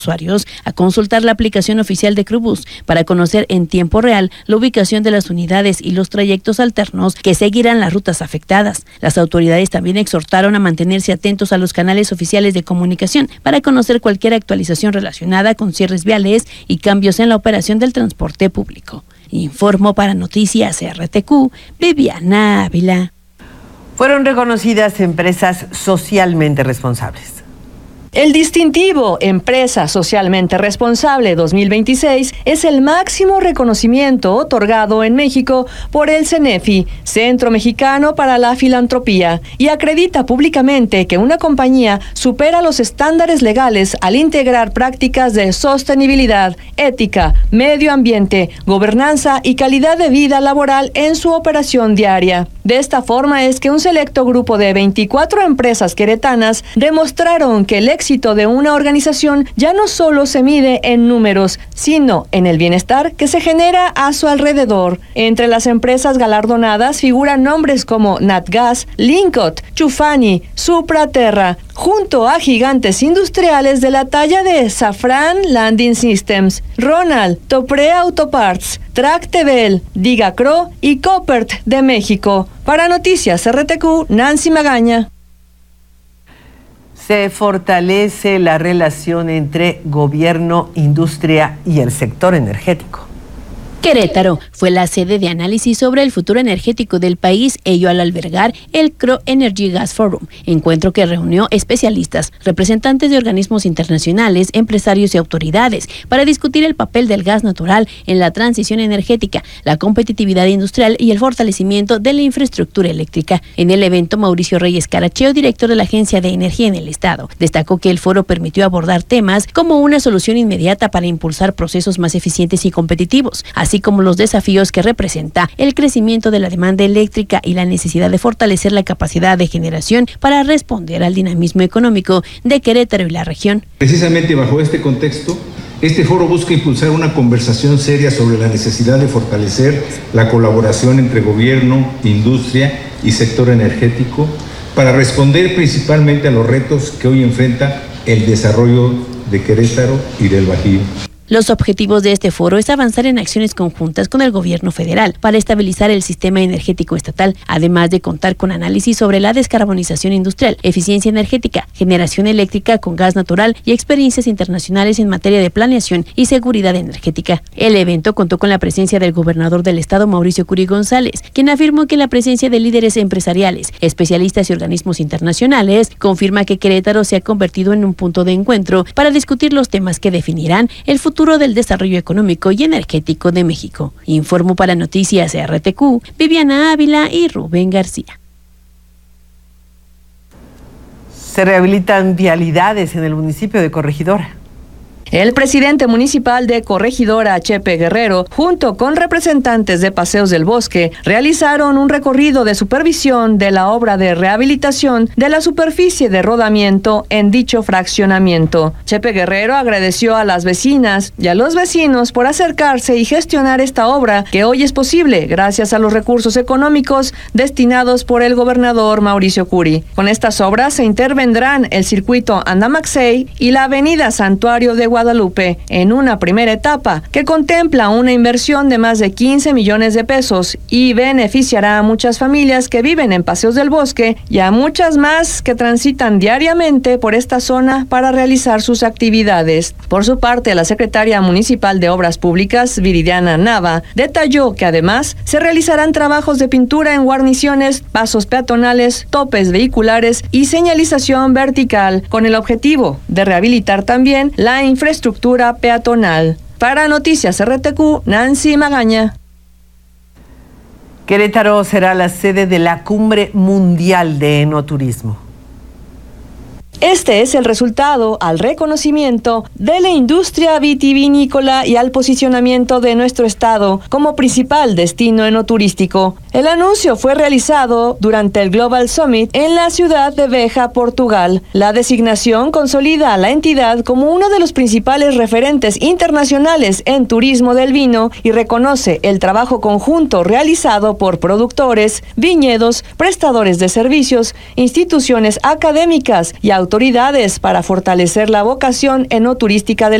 usuarios a consultar la aplicación oficial de Crubús para conocer en tiempo real la ubicación de las unidades y los trayectos alternos que seguirán las rutas afectadas. Las autoridades también exhortaron a mantenerse atentos a los canales oficiales de comunicación para conocer cualquier actualización relacionada con cierres viales y cambios en la operación del transporte público. Informó para Noticias RTQ, Viviana Ávila. Fueron reconocidas empresas socialmente responsables. El distintivo Empresa Socialmente Responsable 2026 es el máximo reconocimiento otorgado en México por el CENEFI, Centro Mexicano para la Filantropía, y acredita públicamente que una compañía supera los estándares legales al integrar prácticas de sostenibilidad, ética, medio ambiente, gobernanza y calidad de vida laboral en su operación diaria. De esta forma es que un selecto grupo de 24 empresas queretanas demostraron que el éxito de una organización ya no solo se mide en números, sino en el bienestar que se genera a su alrededor. Entre las empresas galardonadas figuran nombres como Natgas, Lincot, Chufani, Supraterra, junto a gigantes industriales de la talla de Safran Landing Systems, Ronald, Topré Autoparts, Tractebel, Digacro y Coppert de México. Para Noticias RTQ, Nancy Magaña. Se fortalece la relación entre gobierno, industria y el sector energético. Querétaro fue la sede de análisis sobre el futuro energético del país, ello al albergar el CRO Energy Gas Forum, encuentro que reunió especialistas, representantes de organismos internacionales, empresarios y autoridades para discutir el papel del gas natural en la transición energética, la competitividad industrial y el fortalecimiento de la infraestructura eléctrica. En el evento, Mauricio Reyes Caracheo, director de la Agencia de Energía en el Estado, destacó que el foro permitió abordar temas como una solución inmediata para impulsar procesos más eficientes y competitivos, así como los desafíos que representa el crecimiento de la demanda eléctrica y la necesidad de fortalecer la capacidad de generación para responder al dinamismo económico de Querétaro y la región. Precisamente bajo este contexto, este foro busca impulsar una conversación seria sobre la necesidad de fortalecer la colaboración entre gobierno, industria y sector energético para responder principalmente a los retos que hoy enfrenta el desarrollo de Querétaro y del Bajío. Los objetivos de este foro es avanzar en acciones conjuntas con el gobierno federal para estabilizar el sistema energético estatal, además de contar con análisis sobre la descarbonización industrial, eficiencia energética, generación eléctrica con gas natural y experiencias internacionales en materia de planeación y seguridad energética. El evento contó con la presencia del gobernador del estado, Mauricio Curi González, quien afirmó que la presencia de líderes empresariales, especialistas y organismos internacionales confirma que Querétaro se ha convertido en un punto de encuentro para discutir los temas que definirán el futuro del desarrollo económico y energético de México. Informó para Noticias RTQ, Viviana Ávila y Rubén García. Se rehabilitan vialidades en el municipio de Corregidora. El presidente municipal de Corregidora, Chepe Guerrero, junto con representantes de Paseos del Bosque, realizaron un recorrido de supervisión de la obra de rehabilitación de la superficie de rodamiento en dicho fraccionamiento. Chepe Guerrero agradeció a las vecinas y a los vecinos por acercarse y gestionar esta obra que hoy es posible gracias a los recursos económicos destinados por el gobernador Mauricio Curi. Con estas obras se intervendrán el circuito Andamaxey y la avenida Santuario de Guadalupe en una primera etapa que contempla una inversión de más de 15 millones de pesos y beneficiará a muchas familias que viven en Paseos del Bosque y a muchas más que transitan diariamente por esta zona para realizar sus actividades. Por su parte, la secretaria municipal de Obras Públicas, Viridiana Nava, detalló que además se realizarán trabajos de pintura en guarniciones, pasos peatonales, topes vehiculares y señalización vertical con el objetivo de rehabilitar también la infraestructura peatonal. Para Noticias RTQ, Nancy Magaña. Querétaro será la sede de la Cumbre Mundial de Enoturismo. Este es el resultado al reconocimiento de la industria vitivinícola y al posicionamiento de nuestro estado como principal destino enoturístico. El anuncio fue realizado durante el Global Summit en la ciudad de Beja, Portugal. La designación consolida a la entidad como uno de los principales referentes internacionales en turismo del vino y reconoce el trabajo conjunto realizado por productores, viñedos, prestadores de servicios, instituciones académicas y autoridades autoridades para fortalecer la vocación enoturística del